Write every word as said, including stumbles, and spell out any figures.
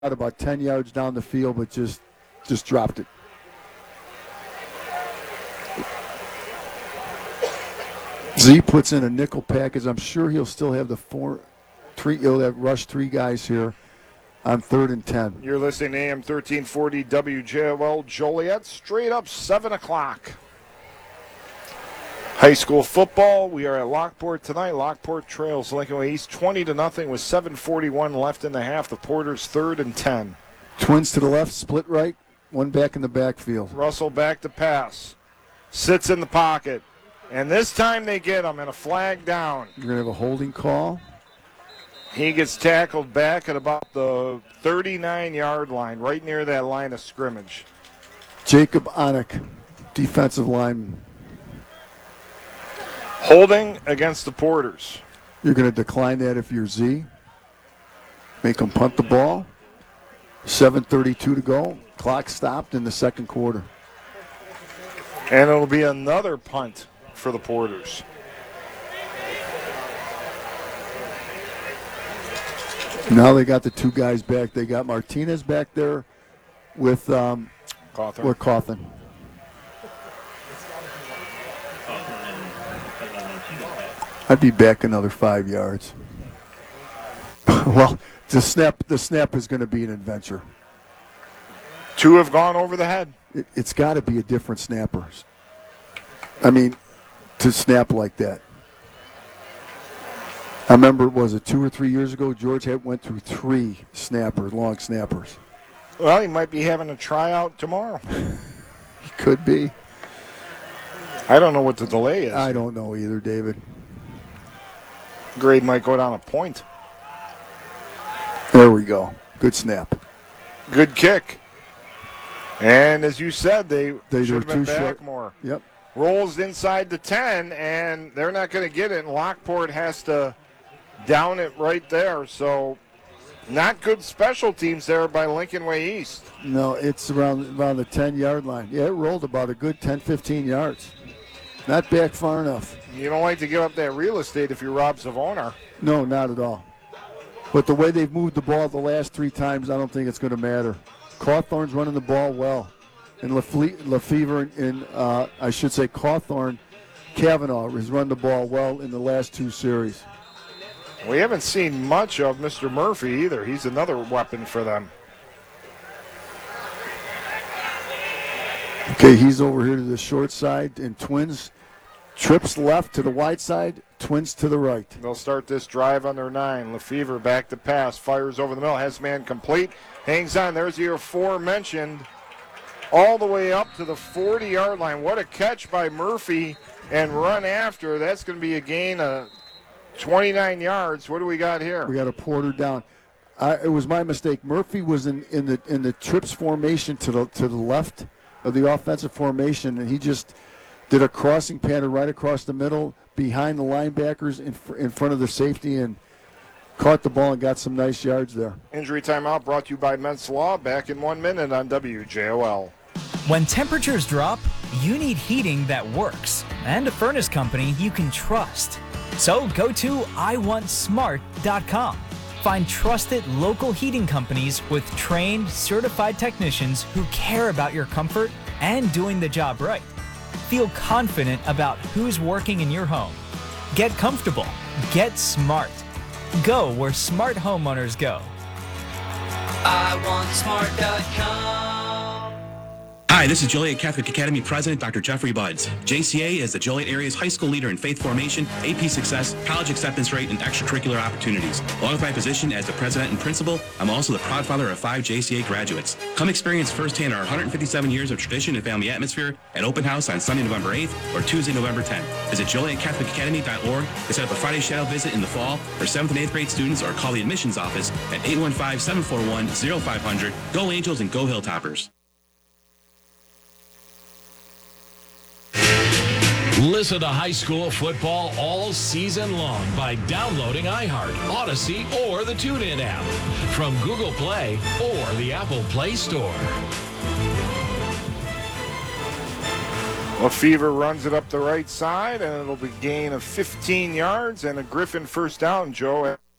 out about ten yards down the field, but just just dropped it. Z puts in a nickel package. I'm sure he'll still have the four, three. He'll have rush three guys here on third and ten. You're listening to A M thirteen forty W J O L Joliet. Straight up seven o'clock. High school football. We are at Lockport tonight. Lockport trails Lincoln Way East twenty to nothing with seven forty-one left in the half. The Porters third and ten. Twins to the left, split right, one back in the backfield. Russell back to pass. Sits in the pocket. And this time they get him and a flag down. You're going to have a holding call. He gets tackled back at about the thirty-nine-yard line, right near that line of scrimmage. Jacob Onick, defensive lineman. Holding against the Porters. You're going to decline that if you're Z. Make them punt the ball. seven thirty-two to go. Clock stopped in the second quarter. And it'll be another punt for the Porters. Now they got the two guys back. They got Martinez back there with um, Cawthorn. With Cawthorn. I'd be back another five yards. Well, the snap, the snap is going to be an adventure. Two have gone over the head. It, it's got to be a different snapper. I mean, to snap like that. I remember, was it two or three years ago, George had went through three snappers, long snappers. Well, he might be having a tryout tomorrow. He could be. I don't know what the delay is. I don't know either, David. Grade might go down a point. There we go. Good snap. Good kick. And as you said, they, they should have been back short. more. Yep. Rolls inside the ten, and they're not going to get it, and Lockport has to down it right there. So not good special teams there by Lincoln Way East. No, it's around, around the ten-yard line. Yeah, it rolled about a good ten, fifteen yards. Not back far enough. You don't like to give up that real estate if you're Rob Savonar. No, not at all. But the way they've moved the ball the last three times, I don't think it's going to matter. Cawthorn's running the ball well. And Lefle- Lefevre and, uh, I should say, Cawthorn, Kavanaugh has run the ball well in the last two series. We haven't seen much of Mister Murphy either. He's another weapon for them. Okay, he's over here to the short side, and Twins trips left to the wide side, Twins to the right. They'll start this drive on their nine. Lefevre back to pass, fires over the middle, has man complete, hangs on. There's the aforementioned all the way up to the forty-yard line. What a catch by Murphy and run after. That's going to be a gain of twenty-nine yards. What do we got here? We got a Porter down. I, it was my mistake. Murphy was in, in the in the trips formation to the to the left of the offensive formation, and he just did a crossing pattern right across the middle behind the linebackers in, fr- in front of the safety and caught the ball and got some nice yards there. Injury timeout brought to you by Ments Law. Back in one minute on W J O L. When temperatures drop, you need heating that works and a furnace company you can trust. So go to I want smart dot com. Find trusted local heating companies with trained, certified technicians who care about your comfort and doing the job right. Feel confident about who's working in your home. Get comfortable. Get smart. Go where smart homeowners go. I want smart dot com. Hi, this is Joliet Catholic Academy President Doctor Jeffrey Buds. J C A is the Joliet area's high school leader in faith formation, A P success, college acceptance rate, and extracurricular opportunities. Along with my position as the president and principal, I'm also the proud father of five J C A graduates. Come experience firsthand our one hundred fifty-seven years of tradition and family atmosphere at Open House on Sunday, November eighth or Tuesday, November tenth. Visit Joliet Catholic Academy dot org to set up a Friday shadow visit in the fall for seventh and eighth grade students, or call the admissions office at eight one five, seven four one, zero five zero zero. Go Angels and go Hilltoppers. Listen to high school football all season long by downloading iHeart, Odyssey, or the TuneIn app from Google Play or the Apple Play Store. Lefevre runs it up the right side, and it'll be a gain of fifteen yards and a Griffin first down, Joe.